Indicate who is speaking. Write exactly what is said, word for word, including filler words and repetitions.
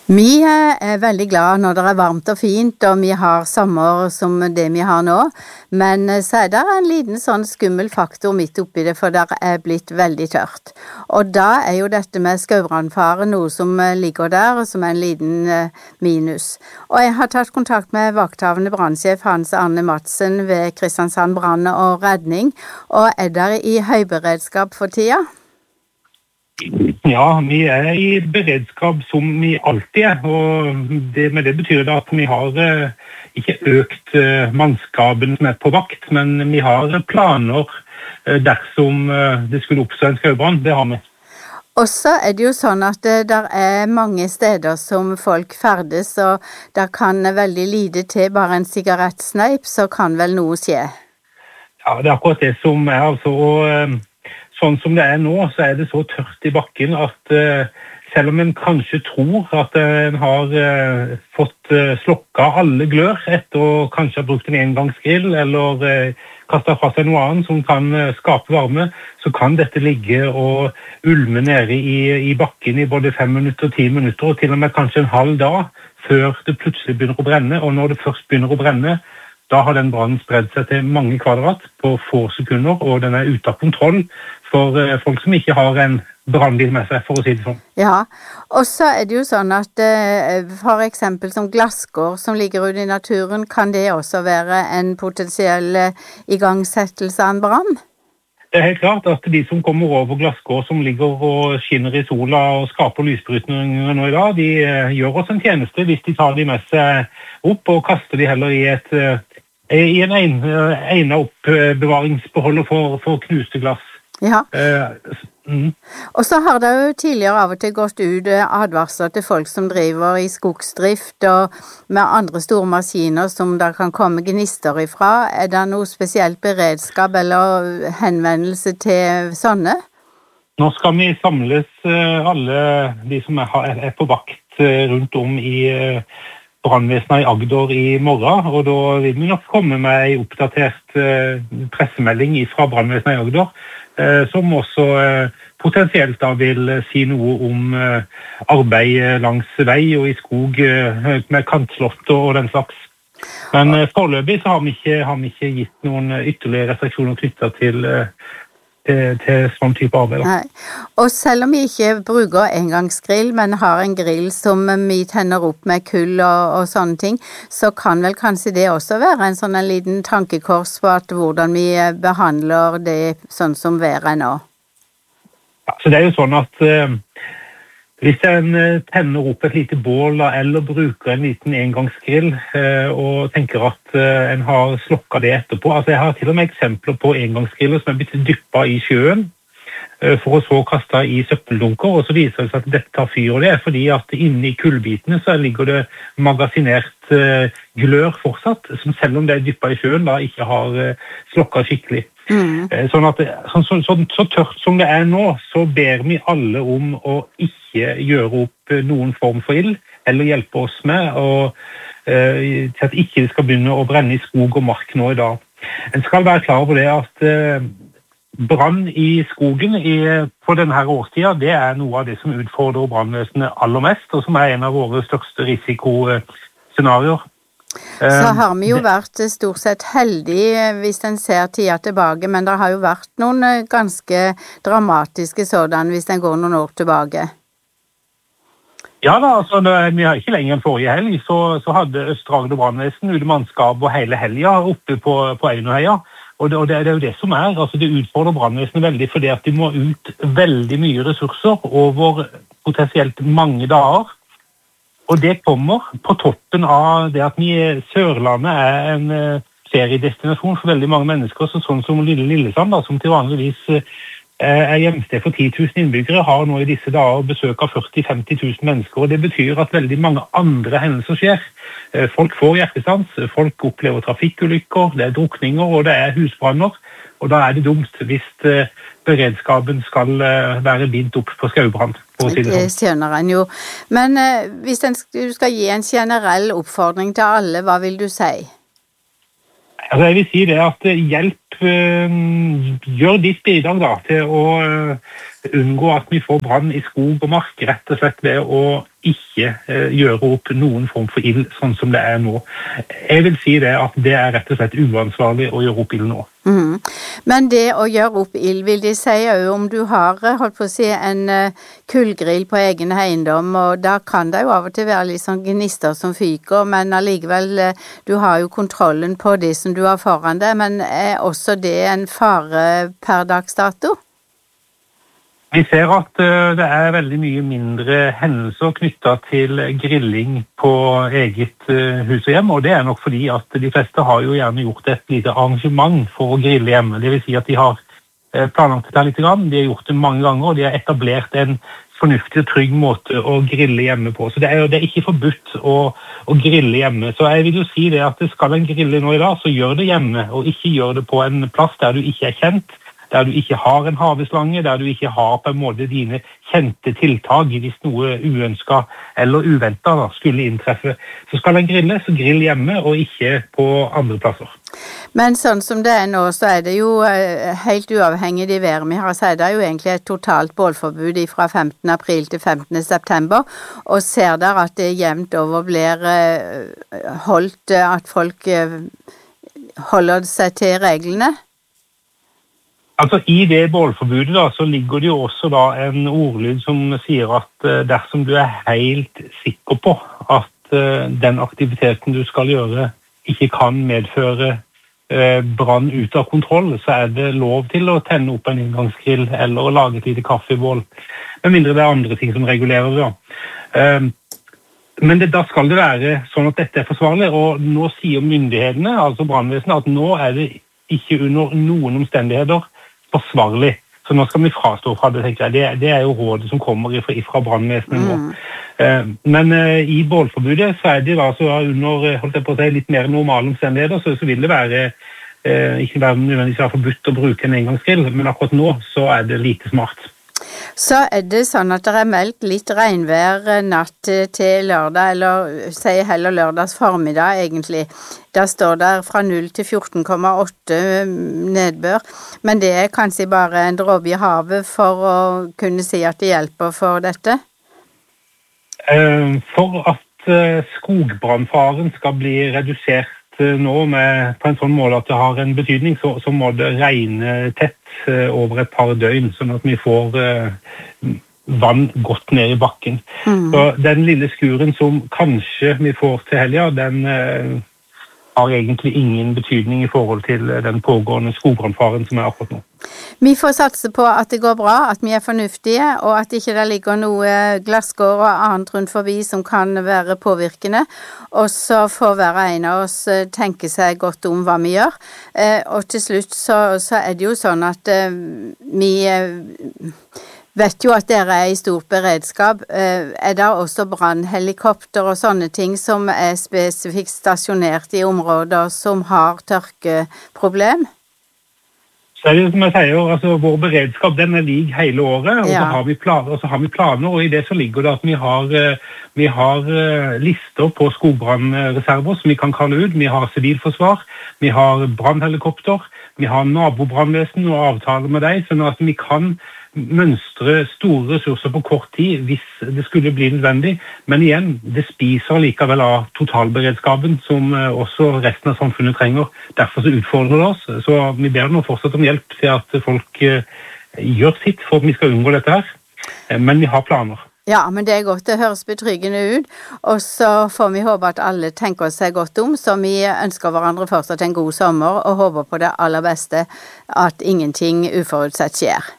Speaker 1: Vi er veldig glad når det er varmt og fint, og vi har sommer som det vi har nå. Men så er det en liten sånn skummel faktor midt oppi det, for det er blitt veldig tørt. Og da er jo dette med skaubrannfare noe som ligger der, og som er en liten minus. Og jeg har tatt kontakt med vakthavende brannsjef Hans Arne Madsen ved Kristiansand brann og redning, og er der i høyberedskap for tida?
Speaker 2: Ja, vi er i beredskap som vi alltid er, og det, med det betyr det at vi har eh, ikke økt eh, mannskapen som er på vakt, men vi har planer eh, dersom eh, det skulle oppstå en skaubrann, det har vi.
Speaker 1: Og så er det jo sånn at det der er mange steder som folk ferdes, og der kan veldig lite til bare en sigarettsneip, så kan vel noe skje?
Speaker 2: Ja, det er akkurat det som er, altså, og eh, sånn som det er nå, så er det så tørt i bakken at uh, selv om en kanskje tror at uh, en har uh, fått uh, slokka alle glør etter å kanskje ha brukt en engangsgrill eller uh, kastet fra seg noe annet som kan uh, skape varme, så kan dette ligge og ulme nede i, i bakken i både fem minutter, ti minutter og til og med kanskje en halv dag før det plutselig begynner å brenne, og når det først begynner å brenne, da har den brannen spredd seg til mange kvadrat på få sekunder, og den er ute av kontroll for uh, folk som ikke har en brannbil med seg, for å si det sånn.
Speaker 1: Ja, og så er det jo sånn at uh, for eksempel som glasskår som ligger ute i naturen, kan det også være en potensiell uh, igangsettelse av en brann?
Speaker 2: Det er helt klart at de som kommer over glasskår som ligger og skinner i sola og skaper lysbrytninger nå i dag, de uh, gjør oss en tjeneste hvis de tar de med seg opp og kaster de heller i et uh, i en egnet oppbevaringsbeholder for, for knuste glass.
Speaker 1: Ja.
Speaker 2: Uh, mm.
Speaker 1: Og så har det jo tidligere av og til gått ut advarsler til folk som driver i skogsdrift og med andre store maskiner som der kan komme gnister ifra. Er det noe spesielt beredskap eller henvendelse til sånne?
Speaker 2: Nå skal vi samles uh, alle de som er, er på vakt uh, rundt om i uh, brannvesenet i Agder i morgen, og da vil vi nok komme med en oppdatert uh, pressemelding fra brannvesenet i Agder, uh, som også uh, potensielt da vil uh, si noe om uh, arbeid langs vei og i skog uh, med kantslott og den slags. Men uh, foreløpig så har vi, ikke, har vi ikke gitt noen ytterligere restriksjoner knyttet til uh, Til, til sånn type arbeid.
Speaker 1: Nei. Og selv om vi ikke bruker engangsgrill, men har en grill som vi tenner opp med kull og, og sånne ting, så kan vel kanskje det også være en sånn en liten tankekors på at hvordan vi behandler det sånn som været er nå.
Speaker 2: Ja, så det er jo sånn at uh, hvis en uh, tenner opp et lite bål eller bruker en liten engangsgrill uh, og tenker at uh, en har slokket det etterpå, altså jeg har til og med eksempler på engangsgriller som er blitt dyppet i sjøen uh, for å så kaste i søppeldunker, og så viser det seg at dette tar fyr, og det er fordi at inne i kullbitene så ligger det magasinert uh, glør fortsatt, som selv om det er dyppet i sjøen da ikke har uh, slokket skikkelig. Mm. Sånn at så, så, så, så tørt som det er nå, så ber vi alle om å ikke gjøre opp noen form for ild, eller hjelpe oss med og, uh, til at ikke det skal begynne å brenne i skog og mark nå i dag. En skal være klar over det at uh, brann i skogen i, på denne årstida, det er noe av det som utfordrer brannvesenet aller mest, og som er en av våre største risikoscenarier.
Speaker 1: Så har vi jo vært stort sett heldige hvis en ser tida tilbake, men det har jo vært noen ganske dramatiske sådan hvis en går noen år tilbake.
Speaker 2: Ja da, altså det, vi har ikke lenger enn forrige helg, så, så hadde Østre Agder brannvesen ute mannskap og hele helga oppe på, på Einerheia, og, det, og det, det er jo det som er, altså det utfordrer brannvesenet veldig fordi at de må ut veldig mye ressurser over potensielt mange dager. Og det kommer på toppen av det at vi Sørlandet er en uh, feriedestinasjon for veldig mange mennesker, så sånn som Lille Lillesand, da, som til vanligvis uh, er hjemsted for ti tusen innbyggere, har nå i disse dager besøk av førti til femti tusen mennesker, og det betyr at veldig mange andre hendelser skjer. Uh, folk får hjertestans, folk opplever trafikkulykker, det er drukninger og det er husbranner, og da er det dumt hvis uh, beredskapen skal uh, være bindt opp på skaubrann. Si det,
Speaker 1: det skjønner en jo. Men uh, hvis en, du skal gi en generell oppfordring til alle, hva vil du si?
Speaker 2: Altså, jeg vil si det at hjelp, uh, gjør ditt bidrag da, til å uh, unngå at vi får brann i skog og mark, rett og slett ved å ikke eh, gjøre opp noen form for ild, sånn som det er nå. Jeg vil si det at det er rett og slett uansvarlig å gjøre opp ild nå.
Speaker 1: Mm. Men det å gjøre opp ild, vil de si jo om du har, holdt på å si, en uh, kullgrill på egen eiendom, og da kan det jo av og til være litt sånn gnister som fyker, men allikevel, uh, du har jo kontrollen på det som du har foran deg, men er også det en fare per dags dato?
Speaker 2: Vi ser at det er veldig mye mindre hendelser knyttet til grilling på eget hus og hjem, og det er nok fordi at de fleste har jo gjerne gjort et lite arrangement for å grille hjemme. Det vil si at de har planlagt det litt grann, de har gjort det mange ganger, og de har etablert en fornuftig og trygg måte å grille hjemme på. Så det er jo det er ikke forbudt å, å grille hjemme. Så jeg vil jo si det at skal en grille nå i dag, så gjør det hjemme, og ikke gjør det på en plass der du ikke er kjent, der du ikke har en haveslange, der du ikke har på en måte dine kjente tiltak hvis noe uønsket eller uventet da, skulle inntreffe. Så skal en grille, så grill hjemme og ikke på andre plasser.
Speaker 1: Men sånn som det er nå, så er det jo helt uavhengig i været vi har, så er det jo egentlig et totalt bålforbud fra femtende april til femtende september, og ser der at det jevnt over blir holdt, at folk holder seg til reglene?
Speaker 2: Altså I det bålforbudet da, så ligger det jo også da en ordlyd som sier at uh, dersom du er helt sikker på at uh, den aktiviteten du skal gjøre ikke kan medføre uh, brann ut av kontroll, så er det lov til å tenne opp en inngangsgrill eller å lage et lite kaffebål, med mindre det er andre ting som regulerer det. Ja. Uh, men det, da skal det være sånn at dette er forsvarlig, og nå sier myndighetene, altså brannvesenet, at nå er det ikke under noen omstendigheter forsvarlig. Så nå skal vi frastå fra det, tenker jeg. Det, det er jo rådet som kommer ifra, ifra brannvesenet nå. Mm. Uh, men uh, i bålforbudet så er det da så under holdt jeg på å si, litt mer normale omstendigheter, så, så vil det være uh, ikke være nødvendigvis være forbudt å bruke en engangsgrill, men akkurat nå så er det lite smart.
Speaker 1: Så er det sånn at det er meldt litt regnvær natt til lørdag, eller sier heller lørdags formiddag egentlig. Da står det fra null til fjorten komma åtte nedbør, men det er kanskje bare en dråpe i havet for å kunne si at det hjelper for dette?
Speaker 2: For at skogbrannfaren skal bli redusert nå med, på en sånn måte at det har en betydning, så, så må det regne tett uh, over et par døgn, sånn at vi får uh, vann godt ned i bakken. Mm. Så den lille skuren som kanskje vi får til helga, den uh, har egentlig ingen betydning i forhold til den pågående skogbrannfaren som er akkurat nå.
Speaker 1: Vi får satse på at det går bra, at vi er fornuftige, og at ikke det ligger noe glasskår og annet rundt forbi som kan være påvirkende. Og så får hver en av oss tenke seg godt om hva vi gjør. Og til slutt så, så er det jo sånn at vi vet jo at dere er i stort beredskap. Er det også brannhelikopter og sånne ting som er spesifikt stasjonert i områder som har tørkeproblem?
Speaker 2: Så er det som jeg sier, altså vår beredskap den er lik hele året, og, ja. så har vi planer, og så har vi planer, og i det så ligger det at vi har, vi har lister på skogbrannreserver som vi kan kalle ut. Vi har sivilforsvar, vi har brannhelikopter, vi har nabobrannvesen og avtaler med deg, sånn at vi kan mønstre store ressurser på kort tid hvis det skulle bli nødvendig, men igjen, det spiser likevel av totalberedskapen som også resten av samfunnet trenger. Derfor så utfordrer det oss, så vi ber nå fortsatt om hjelp til at folk gjør sitt for at vi skal unngå dette her, men vi har planer.
Speaker 1: Ja, men det er godt, det høres betryggende ut, og så får vi håpe at alle tenker seg godt om, så vi ønsker hverandre fortsatt en god sommer, og håper på det aller beste, at ingenting uforutsett skjer.